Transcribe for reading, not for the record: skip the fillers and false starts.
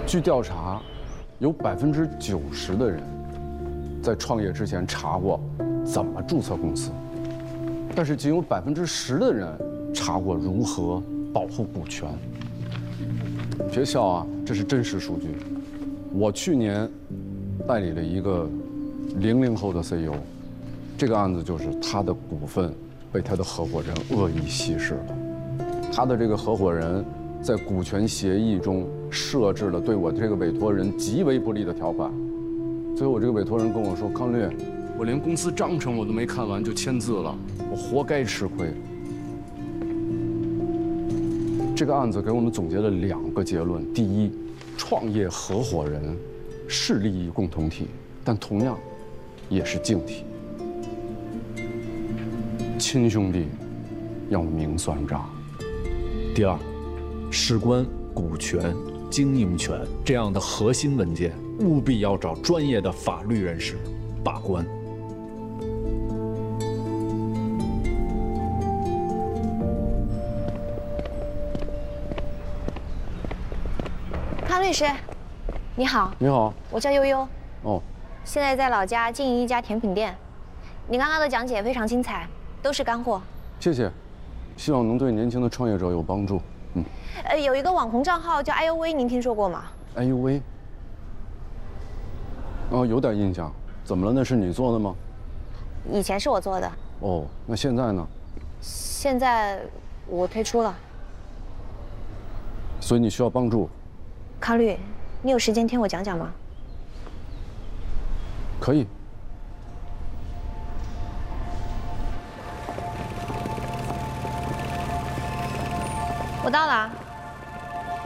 据调查，有90%的人在创业之前查过怎么注册公司，但是仅有10%的人查过如何保护股权。别笑啊，这是真实数据。我去年代理了一个00后的 CEO， 这个案子就是他的股份被他的合伙人恶意稀释了。他的这个合伙人在股权协议中设置了对我这个委托人极为不利的条款。最后我这个委托人跟我说：“康律，我连公司章程我都没看完就签字了，我活该吃亏。”这个案子给我们总结了2个结论：第一，创业合伙人是利益共同体，但同样也是竞体。亲兄弟要明算账。 第二，事关股权、经营权这样的核心文件，务必要找专业的法律人士把关。 康律师，你好。 你好。 我叫悠悠。 哦。 现在在老家经营一家甜品店。你刚刚的讲解非常精彩，都是干货。 谢谢，希望能对年轻的创业者有帮助。 有一个网红账号叫哎呦喂，您听说过吗？ 哎呦喂。哦，有点印象。怎么了？那是你做的吗？ 以前是我做的。 哦，那现在呢？ 现在我退出了。 所以你需要帮助。 康律，你有时间听我讲讲吗？ 可以。 我到了。